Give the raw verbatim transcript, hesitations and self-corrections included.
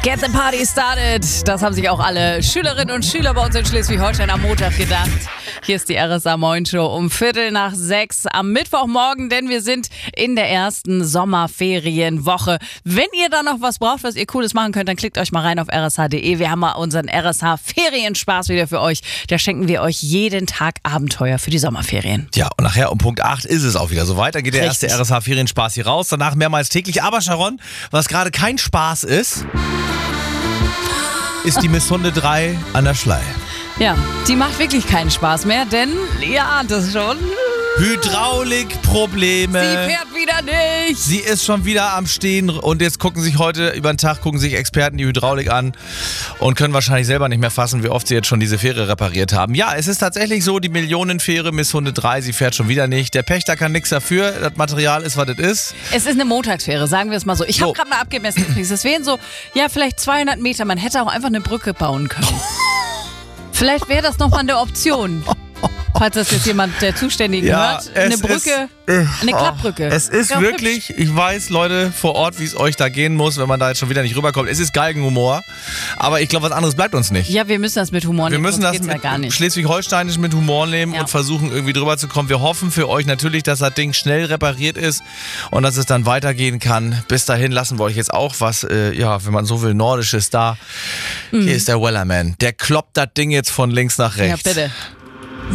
Get the party started. Das haben sich auch alle Schülerinnen und Schüler bei uns in Schleswig-Holstein am Montag gedacht. Hier ist die R S A Moin Show um Viertel nach sechs am Mittwochmorgen, denn wir sind in der ersten Sommerferienwoche. Wenn ihr da noch was braucht, was ihr Cooles machen könnt, dann klickt euch mal rein auf r s h punkt d e. Wir haben mal unseren R S H Ferienspaß wieder für euch. Da schenken wir euch jeden Tag Abenteuer für die Sommerferien. Ja, und nachher um Punkt acht ist es auch wieder soweit. Dann geht der Richtig. erste R S H Ferienspaß hier raus. Danach mehrmals täglich. Aber Sharon, was gerade kein Spaß ist, ist die Miss Hunde drei an der Schlei. Ja, die macht wirklich keinen Spaß mehr, denn, ja, das ist schon... Hydraulikprobleme. Sie fährt wieder nicht. Sie ist schon wieder am Stehen und jetzt gucken sich heute über den Tag, gucken sich Experten die Hydraulik an und können wahrscheinlich selber nicht mehr fassen, wie oft sie jetzt schon diese Fähre repariert haben. Ja, es ist tatsächlich so, die Millionenfähre Miss Hunde drei, sie fährt schon wieder nicht. Der Pächter kann nichts dafür, das Material ist, was es ist. Es ist eine Montagsfähre, sagen wir es mal so. Ich So. habe gerade mal abgemessen. Es wären so, ja, vielleicht zweihundert Meter. Man hätte auch einfach eine Brücke bauen können. Vielleicht wäre das nochmal eine Option. Falls das jetzt jemand der Zuständigen Ja, hört. Eine es Brücke, ist, äh, eine Klappbrücke. Es ist Ja, wirklich, ich weiß, Leute vor Ort, wie es euch da gehen muss, wenn man da jetzt schon wieder nicht rüberkommt. Es ist Galgenhumor, aber ich glaube, was anderes bleibt uns nicht. Ja, wir müssen das mit Humor Wir nehmen. müssen sonst das geht's ja mit gar nicht. Schleswig-Holsteinisch mit Humor nehmen Ja. und versuchen irgendwie drüber zu kommen. Wir hoffen für euch natürlich, dass das Ding schnell repariert ist und dass es dann weitergehen kann. Bis dahin lassen wir euch jetzt auch was, äh, ja, wenn man so will, Nordisches da. Mhm. Hier ist der Wellerman. Der kloppt das Ding jetzt von links nach Ja, rechts. bitte.